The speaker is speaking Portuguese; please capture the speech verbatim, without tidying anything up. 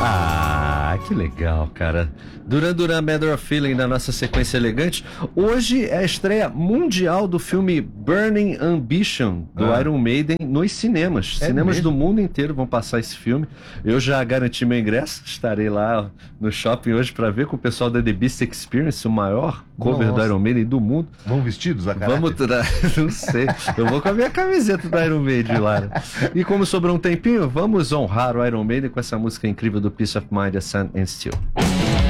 Ah, que legal, cara. Duran Duran, Matter of Feeling na nossa sequência elegante. Hoje é a estreia mundial do filme Burning Ambition, do Ah. Iron Maiden, nos cinemas. É cinemas mesmo? do mundo inteiro vão passar esse filme. Eu já garanti meu ingresso, estarei lá no shopping hoje para ver com o pessoal da The Beast Experience, o maior cover Nossa. do Iron Maiden do mundo. Vão vestidos a caráter? Vamos tra... Não sei. Eu vou com a minha camiseta do Iron Maiden lá. Né? E como sobrou um tempinho, vamos honrar o Iron Maiden com essa música incrível do Peace of Mind, A Sun and Steel.